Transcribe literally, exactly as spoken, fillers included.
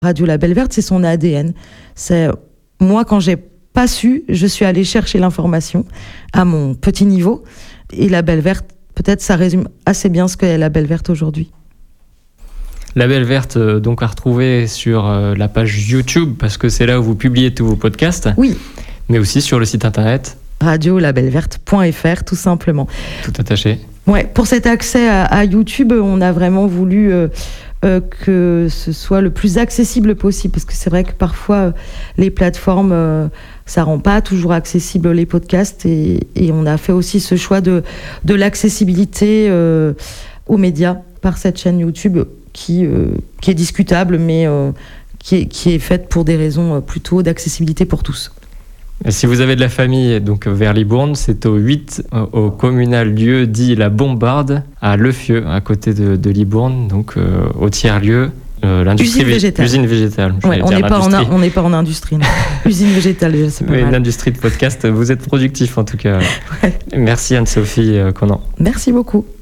Radio Label Verte, c'est son A D N. C'est moi, quand j'ai pas su, je suis allée chercher l'information à mon petit niveau. Et Label Verte, peut-être ça résume assez bien ce qu'est Label Verte aujourd'hui. Label Verte, euh, donc à retrouver sur euh, la page YouTube, parce que c'est là où vous publiez tous vos podcasts. Oui. Mais aussi sur le site internet. radio label verte point f r, tout simplement. Tout attaché. Ouais, pour cet accès à, à YouTube, on a vraiment voulu euh, euh, que ce soit le plus accessible possible, parce que c'est vrai que parfois euh, les plateformes, euh, ça rend pas toujours accessible les podcasts, et, et on a fait aussi ce choix de, de l'accessibilité euh, aux médias par cette chaîne YouTube qui, euh, qui est discutable, mais euh, qui, est, qui est faite pour des raisons euh, plutôt d'accessibilité pour tous. Et si vous avez de la famille donc vers Libourne, c'est au huit, au communal lieu dit La Bombarde, à Lefieux, à côté de, de Libourne, donc euh, au tiers-lieu, euh, l'industrie usine végétale. Usine végétale. Ouais, on n'est pas, pas en industrie. Usine végétale, déjà, c'est pas Mais mal. L'industrie de podcast, vous êtes productif en tout cas. Ouais. Merci Anne-Sophie Conan. Merci beaucoup.